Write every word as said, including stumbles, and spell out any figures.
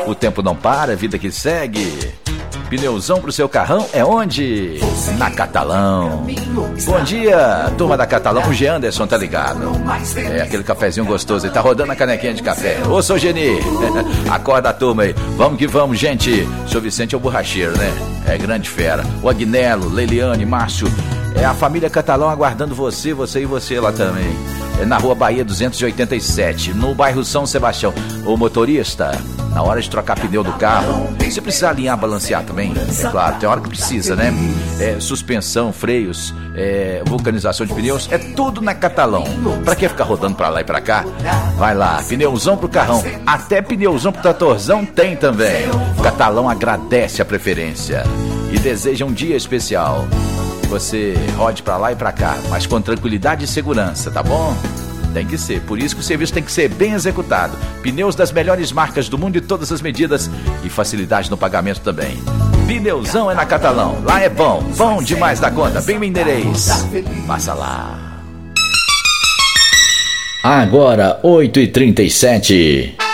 O tempo não para, vida que segue. Pneuzão pro seu carrão é onde? Na Catalão. Bom dia, turma da Catalão. O G. Anderson tá ligado. É aquele cafezinho gostoso. Ele tá rodando a canequinha de café. Ô, seu Geni, acorda a turma aí. Vamos que vamos, gente. Seu Vicente é o borracheiro, né? É grande fera. O Agnello, Leiliane, Márcio. É a família Catalão aguardando você, você e você lá também. É na Rua Bahia duzentos e oitenta e sete, no bairro São Sebastião. Ô motorista, na hora de trocar pneu do carro, você precisa alinhar, balancear também? É claro, tem hora que precisa, né? É, suspensão, freios, é, vulcanização de pneus, é tudo na Catalão. Pra que ficar rodando pra lá e pra cá? Vai lá, pneuzão pro carrão, até pneuzão pro tratorzão tem também. Catalão agradece a preferência e deseja um dia especial. Você rode pra lá e pra cá, mas com tranquilidade e segurança, tá bom? Tem que ser, por isso que o serviço tem que ser bem executado. Pneus das melhores marcas do mundo e todas as medidas e facilidade no pagamento também. Pneuzão é na Catalão, lá é bom, bom demais da conta, bem Mindeirês. Passa lá. Agora, oito e trinta e sete.